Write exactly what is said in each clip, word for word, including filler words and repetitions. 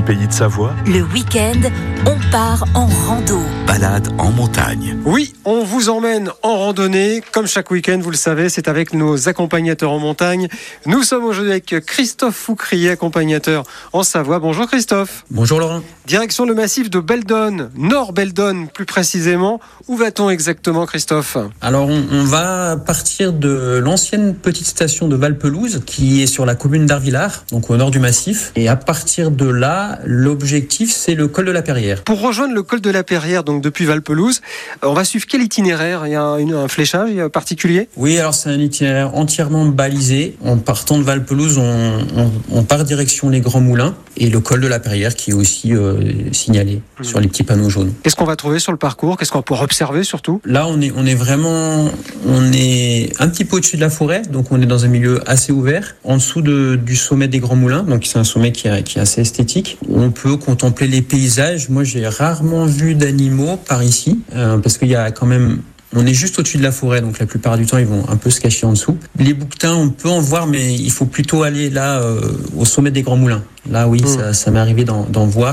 Pays de Savoie. Le week-end, on part en rando. Balade en montagne. Oui, on vous emmène en randonnée. Comme chaque week-end, vous le savez, c'est avec nos accompagnateurs en montagne. Nous sommes aujourd'hui avec Christophe Foucrier, accompagnateur en Savoie. Bonjour Christophe. Bonjour Laurent. Direction le massif de Beldonne, Nord Beldonne plus précisément. Où va-t-on exactement Christophe ? Alors on, on va partir de l'ancienne petite station de Valpelouse qui est sur la commune d'Arvillard, donc au nord du massif. Et à partir de là, l'objectif c'est le col de la Perrière. Pour rejoindre le col de la Perrière, donc depuis Valpelouse, on va suivre quel itinéraire ? Il y a un, un fléchage particulier ? Oui, alors c'est un itinéraire entièrement balisé. En partant de Valpelouse, on, on, on part direction les Grands Moulins et le col de la Perrière qui est aussi euh, signalé mmh. sur les petits panneaux jaunes. Qu'est-ce qu'on va trouver sur le parcours ? Qu'est-ce qu'on va pouvoir observer surtout ? Là, on est, on est vraiment, on est un petit peu au-dessus de la forêt, donc on est dans un milieu assez ouvert, en dessous de, du sommet des Grands Moulins, donc c'est un sommet qui est, qui est assez esthétique. On peut contempler les paysages. Moi, j'ai rarement vu d'animaux par ici, euh, parce qu'il y a quand même... On est juste au-dessus de la forêt, donc la plupart du temps, ils vont un peu se cacher en dessous. Les bouquetins, on peut en voir, mais il faut plutôt aller là, euh, au sommet des Grands Moulins. Là, oui, mmh. ça, ça m'est arrivé d'en, d'en voir,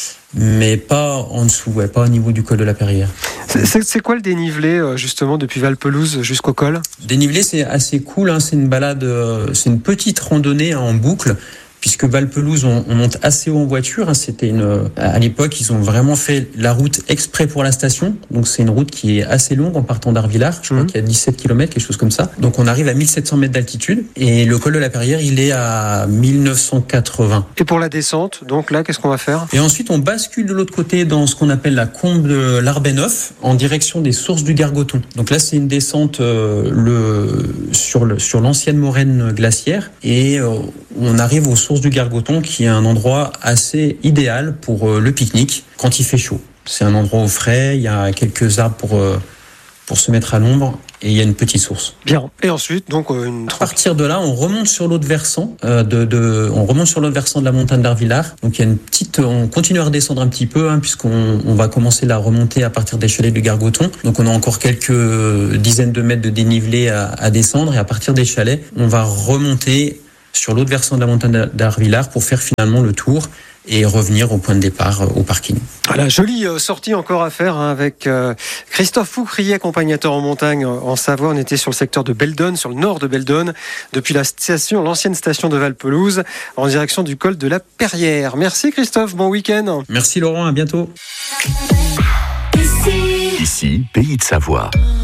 mais pas en dessous, ouais, pas au niveau du col de la Perrière. C'est, c'est, c'est quoi le dénivelé, justement, depuis Valpelouse jusqu'au col ? Dénivelé, c'est assez cool, hein, c'est une balade, euh, c'est une petite randonnée en boucle. Puisque Valpelouse, on, on monte assez haut en voiture. Hein, c'était une, à l'époque, ils ont vraiment fait la route exprès pour la station. Donc, c'est une route qui est assez longue en partant d'Arvillard. Je crois mmh. qu'il y a dix-sept kilomètres, quelque chose comme ça. Donc, on arrive à mille sept cents mètres d'altitude. Et le col de la Perrière, il est à mille neuf cent quatre-vingts. Et pour la descente, donc là, qu'est-ce qu'on va faire ? Et ensuite, on bascule de l'autre côté dans ce qu'on appelle la combe de l'Arbéneuf, en direction des sources du Gargoton. Donc là, c'est une descente euh, le, sur, le, sur l'ancienne moraine glaciaire. Et euh, on arrive aux sources du Gargoton, qui est un endroit assez idéal pour le pique-nique quand il fait chaud. C'est un endroit au frais, il y a quelques arbres pour, pour se mettre à l'ombre et il y a une petite source. Bien. Et ensuite, donc une... à partir de là, on remonte sur l'autre versant, euh, de, de, on remonte sur l'autre versant de la montagne d'Arvillard. Donc il y a une petite, on continue à redescendre un petit peu, hein, puisqu'on on va commencer la remontée à partir des chalets du Gargoton. Donc on a encore quelques dizaines de mètres de dénivelé à, à descendre et à partir des chalets, on va remonter sur l'autre versant de la montagne d'Arvillard pour faire finalement le tour et revenir au point de départ, au parking. Voilà, jolie sortie encore à faire hein, avec euh, Christophe Foucrier, accompagnateur en montagne en Savoie. On était sur le secteur de Beldonne, sur le nord de Beldonne, depuis la station, l'ancienne station de Valpelouse, en direction du col de la Perrière. Merci Christophe, bon week-end. Merci Laurent, à bientôt. Ici, Pays de Savoie.